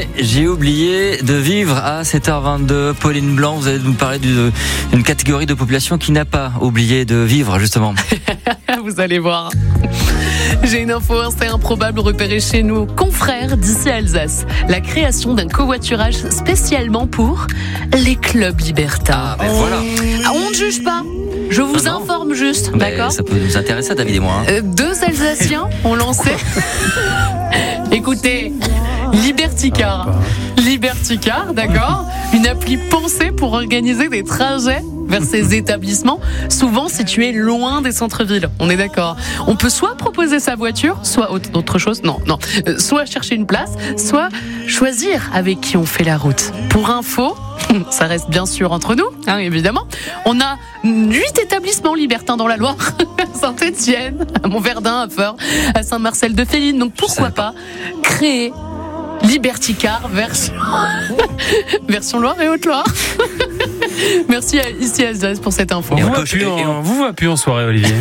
mais j'ai oublié de vivre à 7h22. Pauline Blanc, vous allez nous parler d'une catégorie de population qui n'a pas oublié de vivre, justement. Vous allez voir. J'ai une info assez improbable repérée chez nos confrères d'ici Alsace. La création d'un covoiturage spécialement pour les clubs libertins. Ah, ben voilà. On ne juge pas. Je vous informe juste, Mais d'accord ? ça peut nous intéresser, David et moi. 2 Alsaciens ont lancé. Écoutez, Liberticar, d'accord ? Une appli pensée pour organiser des trajets vers ces établissements, souvent situés loin des centres-villes. On est d'accord. On peut soit proposer sa voiture, soit autre chose. Non. Soit chercher une place, soit choisir avec qui on fait la route. Pour info, ça reste bien sûr entre nous, hein, évidemment. On a 8 établissements libertins dans la Loire. À Saint-Étienne, à Montverdun, à Feurs, à Saint-Marcel-de-Féline. Donc pourquoi pas créer Liberticar version Loire et Haute-Loire. Merci ici à Alsace pour cette info. Vous va plus en soirée, Olivier.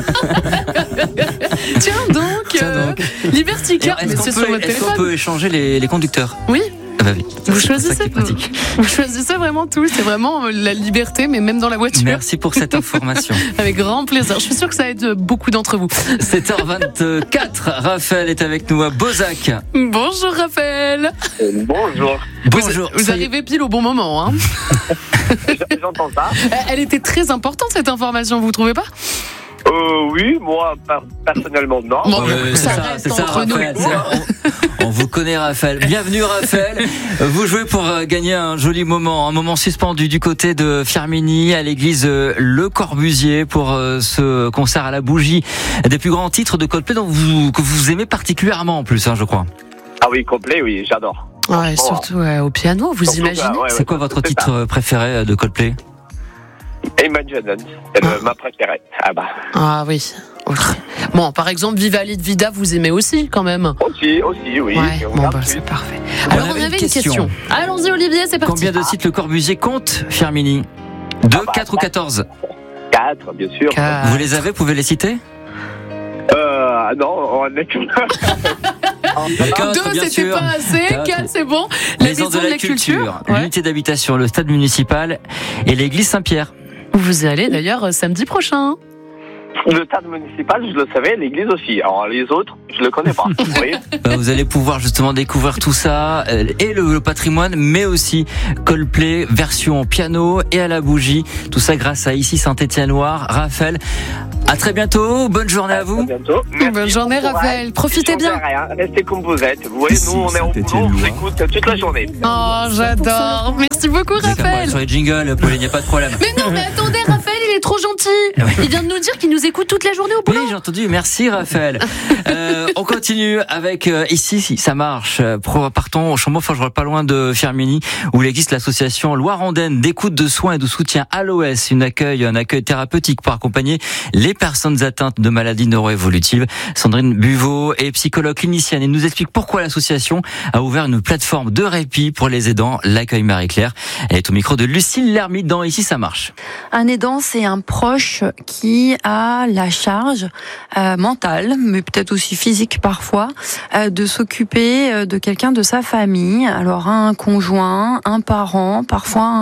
Tiens donc. Liberticar, mais c'est sur votre Est-ce qu'on téléphone. peut échanger les conducteurs ? Oui. Ah bah oui. Vous C'est ça qui choisissez, est pratique. vous choisissez vraiment tout. C'est vraiment la liberté, mais même dans la voiture. Merci pour cette information. Avec grand plaisir. Je suis sûre que ça aide beaucoup d'entre vous. 7h24, Raphaël est avec nous à Beauzac. Bonjour Raphaël. Bonjour. Bonjour. Vous arrivez pile au bon moment. Hein. J'entends ça. Elle était très importante cette information, vous trouvez pas ? Oui, moi personnellement non. Bon, C'est reste ça, entre nous. Raphaël. On vous connaît, Raphaël. Bienvenue, Raphaël. Vous jouez pour gagner un joli moment, un moment suspendu du côté de Firminy à l'église Le Corbusier pour ce concert à la bougie des plus grands titres de Coldplay que vous aimez particulièrement en plus, hein, je crois. Ah oui, complet, oui, j'adore. Ouais, surtout au piano, vous Surtout, imaginez ? C'est quoi votre titre préféré de Coldplay ? Imagine, c'est ma préférée. Ah bah. Ah oui. Ok. Bon, par exemple, Viva la Vida, vous aimez aussi quand même ? Aussi, oui. Ouais, On bon, regarde bah, plus. c'est parfait. On Alors, avait on avait une une question. Allons-y, Olivier, c'est parti. Combien de titres Le Corbusier compte, Firminy ? 2, 4 ou 14 ? 4, bien sûr. Vous les avez, vous pouvez les citer ? Non, on est que... 4, 2, bien c'était sûr. pas assez. 4. 4, c'est bon. La Maison de la Culture, Ouais. l'unité d'habitation, le stade municipal et l'église Saint-Pierre. Vous y allez d'ailleurs samedi prochain. Le stade municipal, je le savais, l'église aussi. Alors les autres, je le connais pas. Vous voyez ? Vous allez pouvoir justement découvrir tout ça et le patrimoine, mais aussi Coldplay, version piano et à la bougie. Tout ça grâce à ici Saint-Étienne-Loire. Raphaël, à très bientôt. Bonne journée à vous. À bientôt. Bonne journée, Raphaël. Profitez bien. Rien. Restez comme vous êtes. Vous voyez, nous, on est en boulot, on vous écoute toute la journée. Oh, j'adore. Merci beaucoup, Raphaël. Sur les jingles, Pauline, il n'y a pas de problème. Mais non, mais attendez, Raphaël, il est trop gentil. Il vient de nous dire qu'il nous écoute toute la journée au boulot. Oui, j'ai entendu. Merci, Raphaël. On continue avec ici, si ça marche. Partons au Chambord, pas loin de Firminy, où il existe l'association Loire-Andaine d'écoute, de soins et de soutien à l'OS, un accueil thérapeutique pour accompagner les personnes atteintes de maladies neuroévolutives. Sandrine Buveau est psychologue clinicienne et nous explique pourquoi l'association a ouvert une plateforme de répit pour les aidants, l'accueil Marie-Claire. Elle est au micro de Lucille Lermite dans Ici ça marche. Un aidant, c'est un proche qui a la charge mentale, mais peut-être aussi physique parfois, de s'occuper de quelqu'un de sa famille. Alors un conjoint, un parent, parfois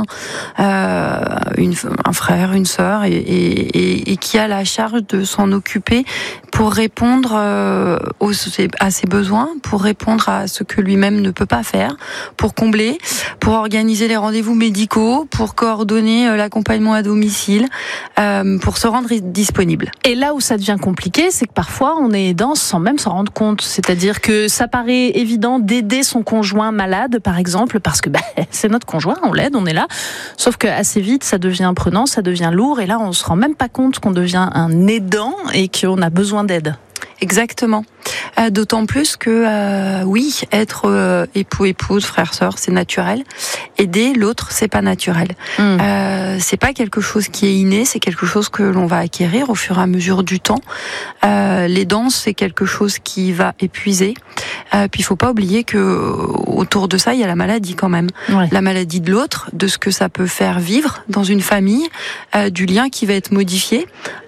un frère, une sœur, et qui a la charge de s'en occuper pour répondre à ses besoins, pour répondre à ce que lui-même ne peut pas faire, pour combler, pour organiser les rendez-vous médicaux, pour coordonner l'accompagnement à domicile, pour se rendre disponible. Et là où ça devient compliqué, c'est que parfois on est aidant sans même s'en rendre compte. C'est-à-dire que ça paraît évident d'aider son conjoint malade, par exemple, parce que c'est notre conjoint, on l'aide, on est là. Sauf que assez vite, ça devient prenant, ça devient lourd, et là on se rend même pas compte qu'on devient un aidant et qu'on a besoin d'aide. Exactement. D'autant plus que oui, être époux, épouse, frère, sœur, c'est naturel. Aider l'autre, c'est pas naturel. C'est pas quelque chose qui est inné, c'est quelque chose que l'on va acquérir au fur et à mesure du temps. L'aidance, c'est quelque chose qui va épuiser. Puis il faut pas oublier que autour de ça, il y a la maladie quand même. Ouais. La maladie de l'autre, de ce que ça peut faire vivre dans une famille, du lien qui va être modifié.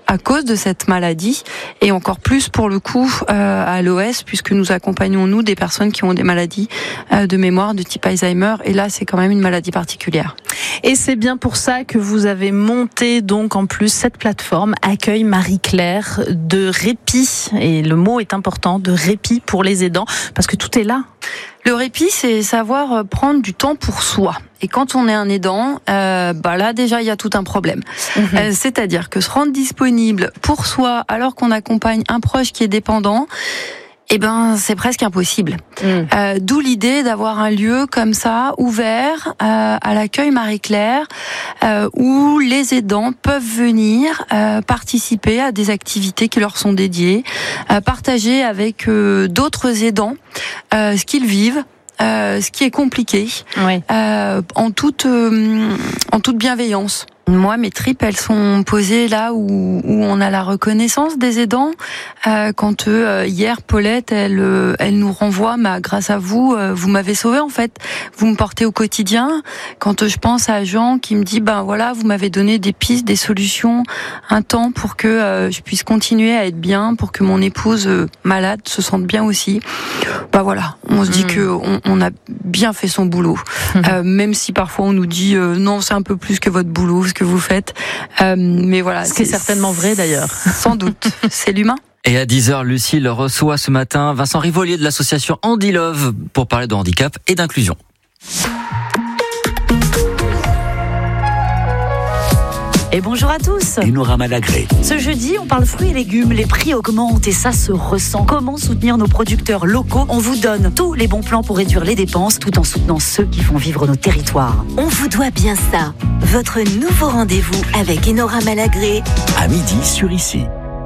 à cause de cette maladie, et encore plus pour le coup à l'OS, puisque nous accompagnons des personnes qui ont des maladies de mémoire de type Alzheimer, et là c'est quand même une maladie particulière. Et c'est bien pour ça que vous avez monté donc en plus cette plateforme Accueil Marie-Claire de répit, et le mot est important, de répit pour les aidants, parce que tout est là. Le répit, c'est savoir prendre du temps pour soi. Et quand on est un aidant, là déjà il y a tout un problème. C'est-à-dire que se rendre disponible pour soi alors qu'on accompagne un proche qui est dépendant, c'est presque impossible. D'où l'idée d'avoir un lieu comme ça, ouvert, à l'accueil Marie-Claire, où les aidants peuvent venir participer à des activités qui leur sont dédiées, partager avec d'autres aidants ce qu'ils vivent, ce qui est compliqué, oui. En toute bienveillance. Moi, mes tripes, elles sont posées là où on a la reconnaissance des aidants. Quand hier, Paulette, elle nous renvoie, grâce à vous, vous m'avez sauvé en fait. Vous me portez au quotidien. Quand je pense à Jean qui me dit, vous m'avez donné des pistes, des solutions, un temps pour que je puisse continuer à être bien, pour que mon épouse malade se sente bien aussi. On se dit que on a bien fait son boulot, même si parfois on nous dit non, c'est un peu plus que votre boulot. Que vous faites, mais voilà. Ce qui est certainement vrai d'ailleurs. Sans doute, c'est l'humain. Et à 10h, Lucille reçoit ce matin Vincent Rivolier de l'association Andy Love pour parler de handicap et d'inclusion. Et bonjour à tous. Enora Malagré. Ce jeudi, on parle fruits et légumes. Les prix augmentent et ça se ressent. Comment soutenir nos producteurs locaux ? On vous donne tous les bons plans pour réduire les dépenses tout en soutenant ceux qui font vivre nos territoires. On vous doit bien ça. Votre nouveau rendez-vous avec Enora Malagré. À midi sur Ici.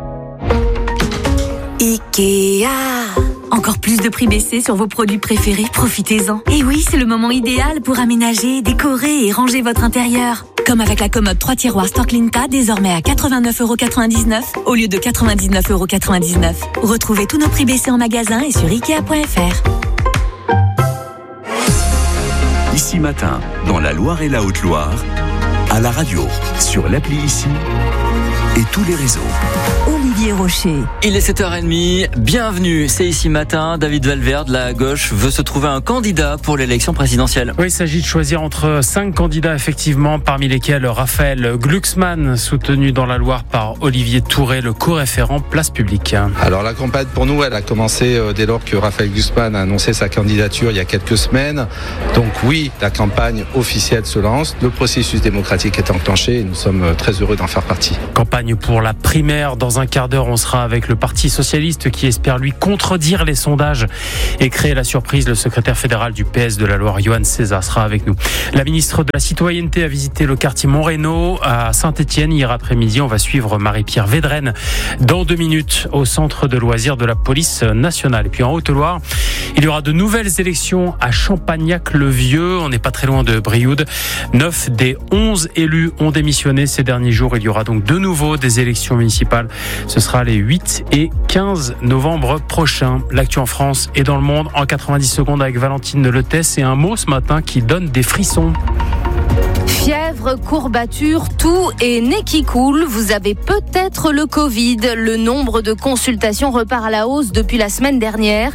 Ikea. Encore plus de prix baissés sur vos produits préférés, profitez-en. Et oui, c'est le moment idéal pour aménager, décorer et ranger votre intérieur. Comme avec la commode 3 tiroirs Storklinta, désormais à 89,99€ au lieu de 99,99€. Retrouvez tous nos prix baissés en magasin et sur Ikea.fr. Ici matin, dans la Loire et la Haute-Loire, à la radio, sur l'appli Ici et tous les réseaux. Olivier Rocher. Il est 7h30, bienvenue, c'est Ici Matin. David Valverde, la gauche, veut se trouver un candidat pour l'élection présidentielle. Oui, il s'agit de choisir entre 5 candidats, effectivement, parmi lesquels Raphaël Glucksmann, soutenu dans la Loire par Olivier Touré, le co-référent Place Publique. Alors la campagne pour nous, elle a commencé dès lors que Raphaël Glucksmann a annoncé sa candidature il y a quelques semaines. Donc oui, la campagne officielle se lance, le processus démocratique est enclenché et nous sommes très heureux d'en faire partie. Campagne pour la primaire. Dans un quart d'heure, on sera avec le Parti Socialiste qui espère lui contredire les sondages et créer la surprise. Le secrétaire fédéral du PS de la Loire, Johan César, sera avec nous. La ministre de la Citoyenneté a visité le quartier Montrénaud à Saint-Étienne hier après-midi. On va suivre Marie-Pierre Védrenne dans 2 minutes au centre de loisirs de la police nationale. Et puis en Haute-Loire, il y aura de nouvelles élections à Champagnac-le-Vieux. On n'est pas très loin de Brioude. 9 des 11 élus ont démissionné ces derniers jours. Il y aura donc de nouveau des élections municipales. Ce sera les 8 et 15 novembre prochains. L'actu en France et dans le monde en 90 secondes avec Valentine Letès et un mot ce matin qui donne des frissons. Fièvre, courbature, toux et nez qui coule, vous avez peut-être le Covid. Le nombre de consultations repart à la hausse depuis la semaine dernière.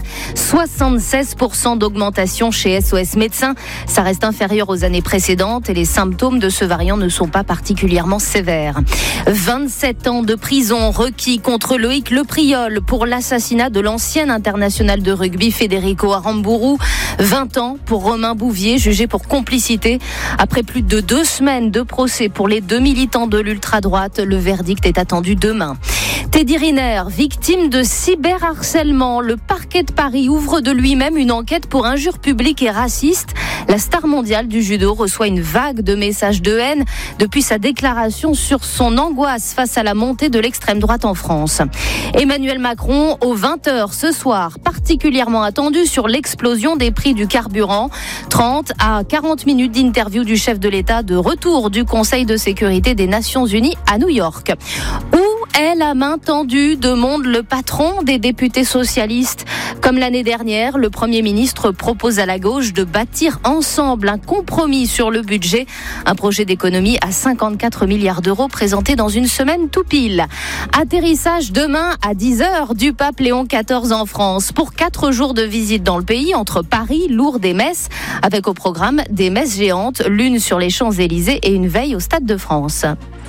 76% d'augmentation chez SOS Médecins. Ça reste inférieur aux années précédentes et les symptômes de ce variant ne sont pas particulièrement sévères. 27 ans de prison requis contre Loïc Lepriol pour l'assassinat de l'ancien international de rugby Federico Aramburu. 20 ans pour Romain Bouvier, jugé pour complicité. Après plus de 2 semaines de procès pour les 2 militants de l'ultra-droite, le verdict est attendu demain. Teddy Riner, victime de cyberharcèlement. Le parquet de Paris ouvre de lui-même une enquête pour injures publiques et racistes. La star mondiale du judo reçoit une vague de messages de haine depuis sa déclaration sur son angoisse face à la montée de l'extrême droite en France. Emmanuel Macron, aux 20h ce soir, particulièrement attendu sur l'explosion des prix du carburant. 30 à 40 minutes d'interview du chef de l'État de retour du Conseil de sécurité des Nations Unies à New York. Où est la main tendue, demande le patron des députés socialistes. Comme l'année dernière, le Premier ministre propose à la gauche de bâtir ensemble un compromis sur le budget. Un projet d'économie à 54 milliards d'euros présenté dans une semaine tout pile. Atterrissage demain à 10h du pape Léon XIV en France pour 4 jours de visite dans le pays entre Paris, Lourdes et Metz, avec au programme des messes géantes, l'une sur les Champs-Élysées et une veille au Stade de France.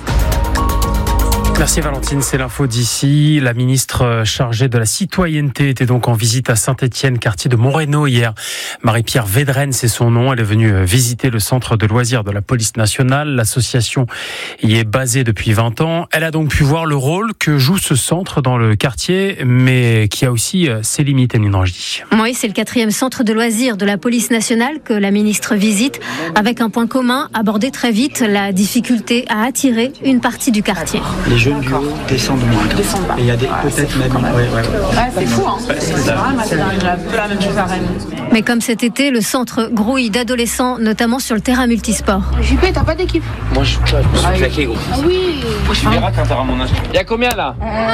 Merci Valentine, c'est l'info d'ici. La ministre chargée de la citoyenneté était donc en visite à Saint-Étienne, quartier de Montreuil hier. Marie-Pierre Védrenne, c'est son nom. Elle est venue visiter le centre de loisirs de la police nationale. L'association y est basée depuis 20 ans. Elle a donc pu voir le rôle que joue ce centre dans le quartier, mais qui a aussi ses limites, Eline Rangy. Oui, c'est le 4e centre de loisirs de la police nationale que la ministre visite, avec un point commun, aborder très vite la difficulté à attirer une partie du quartier. Les jeunes du haut descendent moins. Et il y a peut-être même... c'est fou, hein. C'est un peu la même chose à Rennes. Mais comme cet été, le centre grouille d'adolescents, notamment sur le terrain multisport. JP, t'as pas d'équipe? Moi, je suis claqué, gros. Ah oui. Tu verras quand t'auras mon âge. Il y a combien, là?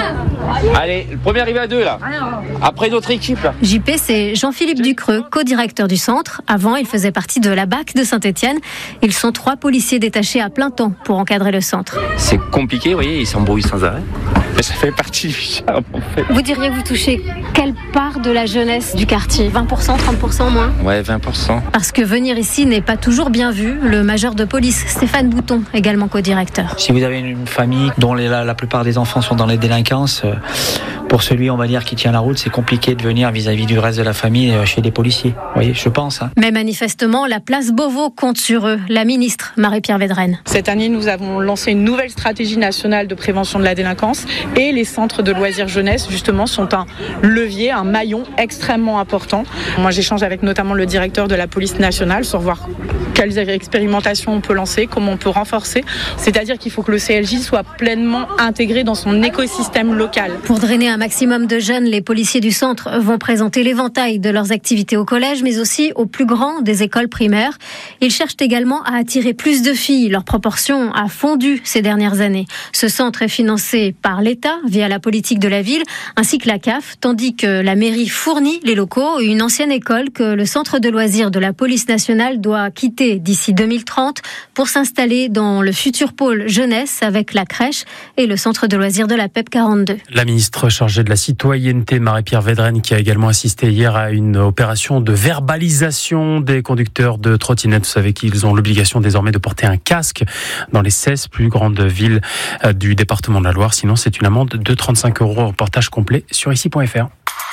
Allez, le premier arrivé à 2, là. Après notre équipe, là. JP, c'est Jean-Philippe Ducreux, co-directeur du centre. Avant, il faisait partie de la BAC de Saint-Étienne. Ils sont 3 policiers détachés à plein temps pour encadrer le centre. C'est compliqué, vous voyez, ils s'embrouillent sans arrêt. Mais ça fait partie du charme, en fait. Vous diriez que vous touchez quelle part de la jeunesse du quartier? 20%, 30% moins? Ouais, 20%. Parce que venir ici n'est pas toujours bien vu. Le major de police, Stéphane Bouton, également co-directeur. Si vous avez une famille dont la plupart des enfants sont dans les délinquances, pour celui, on va dire, qui tient la route, c'est compliqué de venir vis-à-vis du reste de la famille chez les policiers. Vous voyez, je pense. Mais manifestement, la place Beauvau compte sur eux. La ministre, Marie-Pierre Védrenne. Cette année, nous avons lancé une nouvelle stratégie nationale de prévention de la délinquance et les centres de loisirs jeunesse, justement, sont un levier, un maillon extrêmement important. Moi, j'échange avec notamment le directeur de la police nationale sur voir quelles expérimentations on peut lancer, comment on peut renforcer. C'est-à-dire qu'il faut que le CLJ soit pleinement intégré dans son écosystème local. Pour drainer un maximum de jeunes, les policiers du centre vont présenter l'éventail de leurs activités au collège, mais aussi aux plus grands des écoles primaires. Ils cherchent également à attirer plus de filles. Leur proportion a fondu ces dernières années. Ce centre est financé par l'État via la politique de la ville, ainsi que la CAF, tandis que la mairie fournit les locaux, une ancienne école que le centre de loisirs de la police nationale doit quitter d'ici 2030 pour s'installer dans le futur pôle jeunesse avec la crèche et le centre de loisirs de la PEP 42. La ministre chargée de la citoyenneté, Marie-Pierre Védrenne, qui a également assisté hier à une opération de verbalisation des conducteurs de trottinettes. Vous savez qu'ils ont l'obligation désormais de porter un casque dans les 16 plus grandes villes du département de la Loire. Sinon, c'est une amende de 35 €. Reportage complet sur ici.fr.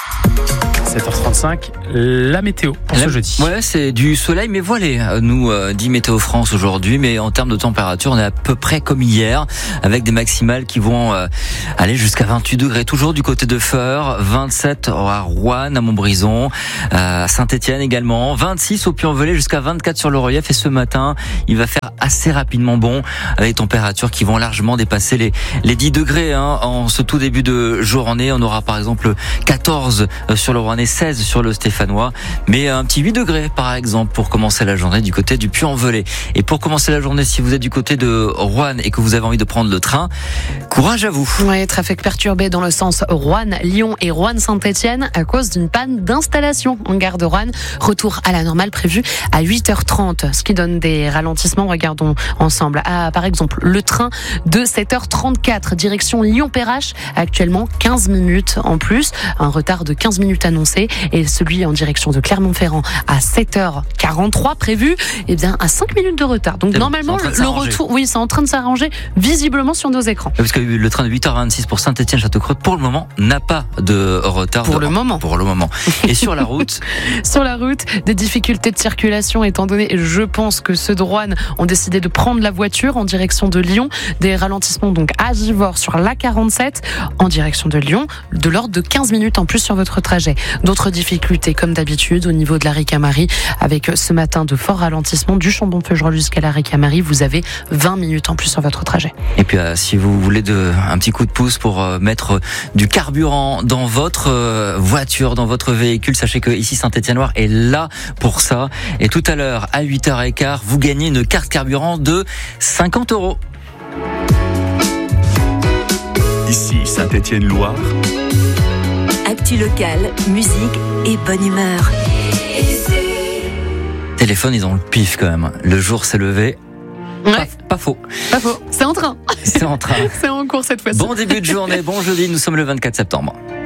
7h35, la météo pour ce jeudi. Ouais, c'est du soleil mais voilé, nous dit Météo France aujourd'hui, mais en termes de température, on est à peu près comme hier, avec des maximales qui vont aller jusqu'à 28 degrés, toujours du côté de Feur, 27 à Roanne, à Montbrison, à Saint-Étienne également, 26 au Puy-en-Velay, jusqu'à 24 sur le relief, et ce matin, il va faire assez rapidement bon, avec des températures qui vont largement dépasser les 10 degrés en ce tout début de journée. On aura par exemple 14 sur le Rouennais, 16 sur le Stéphanois, mais un petit 8 degrés par exemple pour commencer la journée du côté du Puy-en-Velay. Et pour commencer la journée, si vous êtes du côté de Roanne et que vous avez envie de prendre le train, courage à vous. Oui, trafic perturbé dans le sens Roanne-Lyon et Roanne-Saint-Étienne à cause d'une panne d'installation en gare de Roanne. Retour à la normale prévu à 8h30, ce qui donne des ralentissements. Regardons ensemble. Par exemple, le train de 7h34 direction Lyon-Perrache, actuellement 15 minutes en plus, un retard de 15 minutes annoncé, et celui en direction de Clermont-Ferrand à 7h43 prévu, eh bien à 5 minutes de retard. Donc normalement le retour, oui, c'est en train de s'arranger visiblement sur nos écrans. Parce que le train de 8h26 pour Saint-Étienne-Château-Creux pour le moment n'a pas de retard. Pour le moment. Et sur la route Sur la route, des difficultés de circulation étant donné, je pense que ceux de Roanne ont décidé de prendre la voiture en direction de Lyon. Des ralentissements donc à Givors sur l'A47 en direction de Lyon, de l'ordre de 15 minutes en plus sur votre trajet. D'autres difficultés comme d'habitude au niveau de la Ricamarie, avec ce matin de forts ralentissements du Chambon-Feugerolles jusqu'à la Ricamarie. Vous avez 20 minutes en plus sur votre trajet. Et puis si vous voulez un petit coup de pouce pour mettre du carburant dans votre voiture, dans votre véhicule, sachez que ici Saint-Étienne-Loire est là pour ça. Et tout à l'heure à 8h15, vous gagnez une carte carburant de 50 €. Ici Saint-Étienne-Loire. Actu locale, musique et bonne humeur. Téléphone, ils ont le pif quand même. Le jour s'est levé. Ouais. Pas faux. Pas faux. C'est en train. C'est en train. C'est en cours cette fois-ci. Bon début de journée, bon jeudi, nous sommes le 24 septembre.